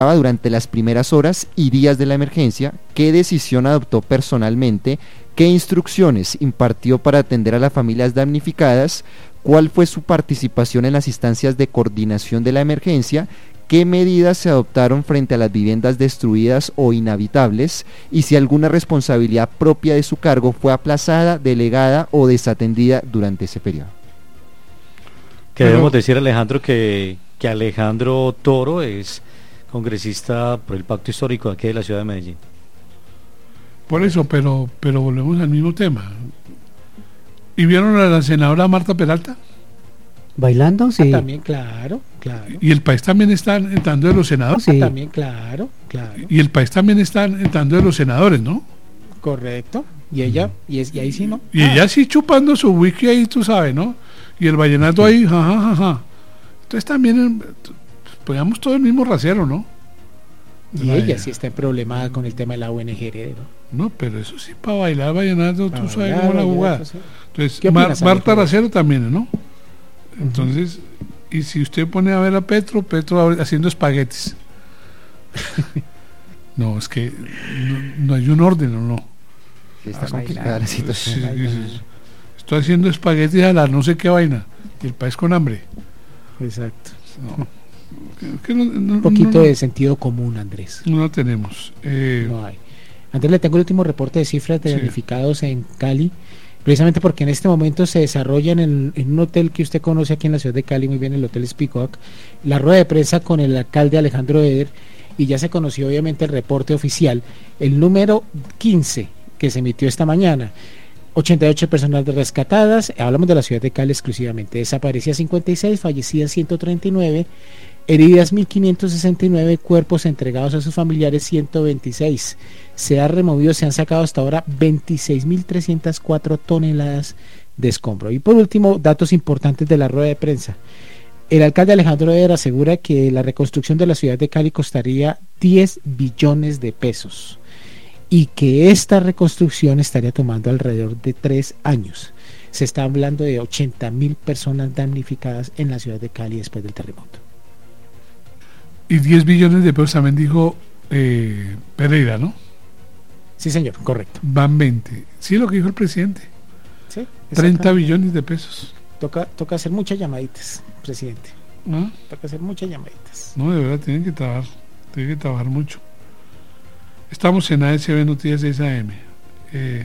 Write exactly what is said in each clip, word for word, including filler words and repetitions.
durante las primeras horas y días de la emergencia, qué decisión adoptó personalmente, qué instrucciones impartió para atender a las familias damnificadas, cuál fue su participación en las instancias de coordinación de la emergencia, qué medidas se adoptaron frente a las viviendas destruidas o inhabitables y si alguna responsabilidad propia de su cargo fue aplazada, delegada o desatendida durante ese periodo. Que debemos decir, Alejandro, que, que Alejandro Toro es congresista por el Pacto Histórico aquí de la ciudad de Medellín. Por eso, pero pero volvemos al mismo tema. ¿Y vieron a la senadora Marta Peralta? ¿Bailando? Sí. Ah, también, claro, claro. ¿Y el país también está entrando de los senadores? Sí. Ah, también, claro, claro. Y el país también está entrando de los senadores, ¿no? Correcto. Y ella, y, es, y ahí sí, ¿no? Y ah. ella sí chupando su whisky ahí, tú sabes, ¿no? Y el vallenato ahí, jajaja. Ja, ja. Entonces también... Pongamos todo el mismo rasero, ¿no? Y la ella sí está en problema con el tema de la O N G Heredero. No, pero eso sí, para bailar vallenato, tú sabes bailar, cómo la jugada. Entonces, Mar, Marta Racero también, ¿no? Entonces, uh-huh. Y si usted pone a ver a Petro, Petro haciendo espaguetis. No, es que no, no hay un orden, ¿o no? Sí, está complicada la situación. Sí, sí, estoy haciendo espaguetis a la no sé qué vaina. Y el país con hambre. Exacto. No. Que no, no, un poquito no, no, de sentido común, Andrés. No lo tenemos. Eh, no hay. Andrés, le tengo el último reporte de cifras de sí. damnificados en Cali, precisamente porque en este momento se desarrolla en, el, en un hotel que usted conoce aquí en la ciudad de Cali, muy bien, el Hotel Spicoac, la rueda de prensa con el alcalde Alejandro Eder, y ya se conoció obviamente el reporte oficial, el número quince que se emitió esta mañana. ochenta y ocho personas rescatadas, hablamos de la ciudad de Cali exclusivamente, desaparecidas cincuenta y seis, fallecidas ciento treinta y nueve, heridas mil quinientos sesenta y nueve, cuerpos entregados a sus familiares ciento veintiséis. Se ha removido, se han sacado hasta ahora veintiséis mil trescientas cuatro toneladas de escombro. Y por último, datos importantes de la rueda de prensa. El alcalde Alejandro Eder asegura que la reconstrucción de la ciudad de Cali costaría diez billones de pesos y que esta reconstrucción estaría tomando alrededor de tres años. Se está hablando de ochenta mil personas damnificadas en la ciudad de Cali después del terremoto. Y diez billones de pesos también dijo eh, Pereira, ¿no? Sí, señor, correcto. Van veinte. Sí, lo que dijo el presidente. Sí, treinta billones de pesos. Toca, toca hacer muchas llamaditas, presidente. ¿Ah? Toca hacer muchas llamaditas. No, de verdad, tienen que trabajar, tienen que trabajar mucho. Estamos en A S B Noticias seis A M. Eh,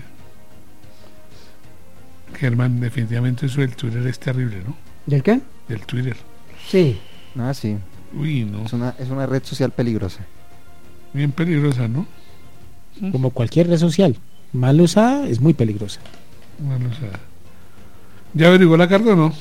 Germán, definitivamente eso del Twitter es terrible, ¿no? ¿Del qué? Del Twitter. Sí. Ah, sí. Uy, no. Es una, es una red social peligrosa. Bien peligrosa, ¿no? Como cualquier red social. Mal usada es muy peligrosa. Mal usada. ¿Ya averiguó la carta o no?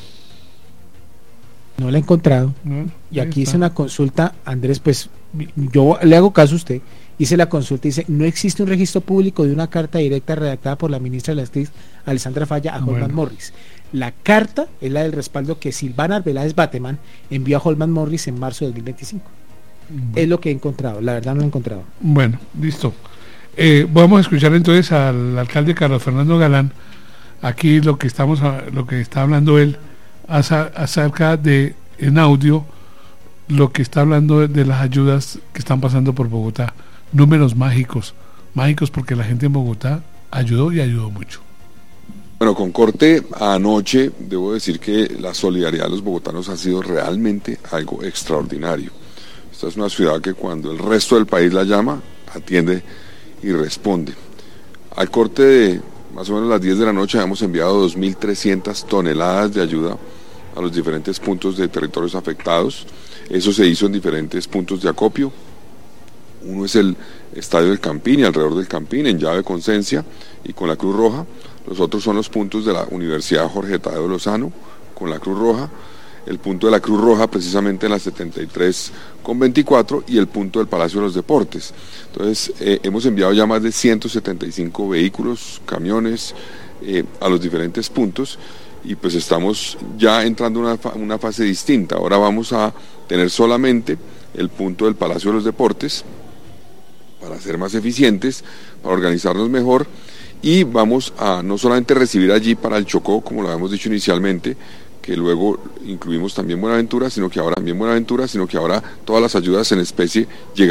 No la he encontrado. No, y aquí está. hice una consulta, Andrés, pues yo le hago caso a usted. Hice la consulta y dice, no existe un registro público de una carta directa redactada por la ministra de la Justicia, Alessandra Falla, a Holman bueno. Morris. La carta es la del respaldo que Silvana Arbeláez Bateman envió a Holman Morris en marzo de dos mil veinticinco. Bueno. Es lo que he encontrado, la verdad no lo he encontrado. Bueno, listo. Eh, vamos a escuchar entonces al alcalde Carlos Fernando Galán, aquí lo que estamos, lo que está hablando él acerca de, en audio, lo que está hablando de, de las ayudas que están pasando por Bogotá. Números mágicos, mágicos porque la gente en Bogotá ayudó y ayudó mucho. Bueno, con corte a anoche, debo decir que la solidaridad de los bogotanos ha sido realmente algo extraordinario. Esta es una ciudad que cuando el resto del país la llama, atiende y responde. Al corte de más o menos las diez de la noche hemos enviado dos mil trescientas toneladas de ayuda a los diferentes puntos de territorios afectados. Eso se hizo en diferentes puntos de acopio. Uno es el Estadio del Campín y alrededor del Campín, en llave Concencia y con la Cruz Roja. Los otros son los puntos de la Universidad Jorge Tadeo Lozano con la Cruz Roja, el punto de la Cruz Roja precisamente en la setenta y tres con veinticuatro y el punto del Palacio de los Deportes. Entonces eh, hemos enviado ya más de ciento setenta y cinco vehículos, camiones eh, a los diferentes puntos y pues estamos ya entrando en una, fa- una fase distinta. Ahora vamos a tener solamente el punto del Palacio de los Deportes para ser más eficientes, para organizarnos mejor y vamos a no solamente recibir allí para el Chocó, como lo habíamos dicho inicialmente, que luego incluimos también Buenaventura, sino que ahora también Buenaventura, sino que ahora todas las ayudas en especie llegan